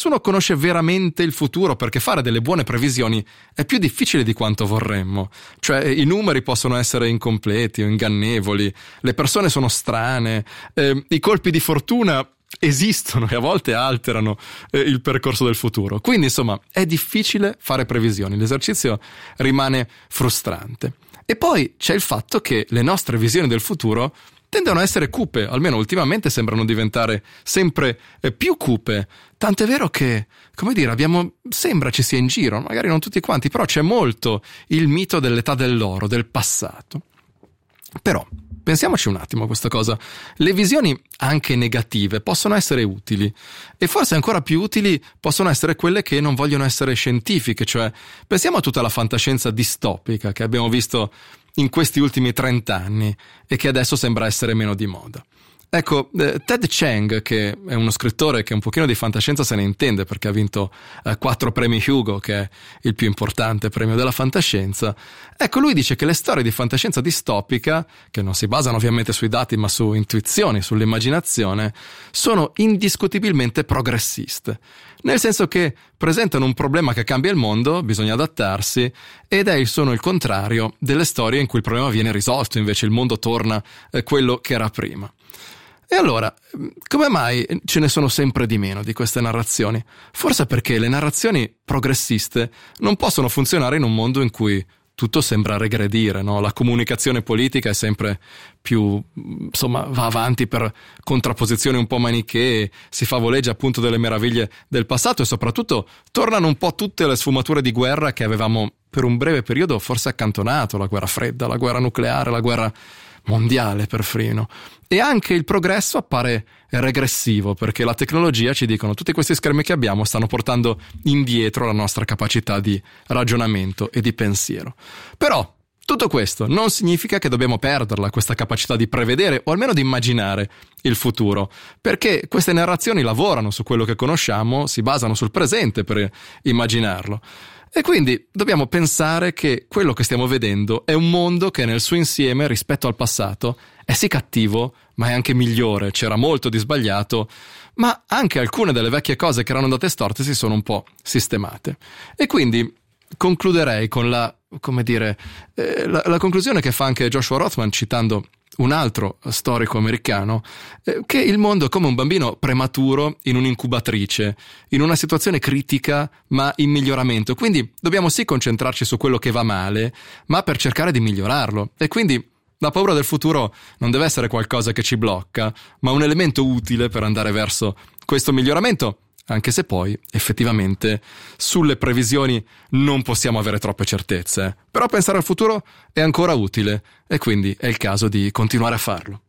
nessuno conosce veramente il futuro, perché fare delle buone previsioni è più difficile di quanto vorremmo. Cioè, i numeri possono essere incompleti o ingannevoli, le persone sono strane, i colpi di fortuna esistono e a volte alterano il percorso del futuro. Quindi, insomma, è difficile fare previsioni, l'esercizio rimane frustrante. E poi c'è il fatto che le nostre visioni del futuro tendono a essere cupe, almeno ultimamente sembrano diventare sempre più cupe, tant'è vero che, come dire, sembra ci sia in giro, magari non tutti quanti, però c'è molto il mito dell'età dell'oro, del passato. Però pensiamoci un attimo a questa cosa. Le visioni anche negative possono essere utili, e forse ancora più utili possono essere quelle che non vogliono essere scientifiche, cioè pensiamo a tutta la fantascienza distopica che abbiamo visto in questi ultimi 30 anni e che adesso sembra essere meno di moda. Ecco, Ted Chiang, che è uno scrittore che un pochino di fantascienza se ne intende perché ha vinto 4 premi Hugo, che è il più importante premio della fantascienza, ecco, lui dice che le storie di fantascienza distopica, che non si basano ovviamente sui dati ma su intuizioni, sull'immaginazione, sono indiscutibilmente progressiste, nel senso che presentano un problema che cambia il mondo, bisogna adattarsi, ed sono il contrario delle storie in cui il problema viene risolto, invece il mondo torna quello che era prima. E allora, come mai ce ne sono sempre di meno di queste narrazioni? Forse perché le narrazioni progressiste non possono funzionare in un mondo in cui tutto sembra regredire, no? La comunicazione politica è sempre più, insomma, va avanti per contrapposizioni un po' manichee, si favoleggia appunto delle meraviglie del passato e soprattutto tornano un po' tutte le sfumature di guerra che avevamo per un breve periodo forse accantonato, la guerra fredda, la guerra nucleare, la guerra mondiale perfino. E anche il progresso appare regressivo, perché la tecnologia, ci dicono, tutti questi schermi che abbiamo stanno portando indietro la nostra capacità di ragionamento e di pensiero. Però tutto questo non significa che dobbiamo perderla, questa capacità di prevedere o almeno di immaginare il futuro, perché queste narrazioni lavorano su quello che conosciamo, si basano sul presente per immaginarlo. E quindi dobbiamo pensare che quello che stiamo vedendo è un mondo che nel suo insieme rispetto al passato è sì cattivo, ma è anche migliore, c'era molto di sbagliato, ma anche alcune delle vecchie cose che erano andate storte si sono un po' sistemate. E quindi concluderei con la conclusione che fa anche Joshua Rothman, citando un altro storico americano, che il mondo è come un bambino prematuro in un'incubatrice, in una situazione critica ma in miglioramento. Quindi dobbiamo sì concentrarci su quello che va male, ma per cercare di migliorarlo. E quindi la paura del futuro non deve essere qualcosa che ci blocca, ma un elemento utile per andare verso questo miglioramento, anche se poi effettivamente sulle previsioni non possiamo avere troppe certezze. Però pensare al futuro è ancora utile e quindi è il caso di continuare a farlo.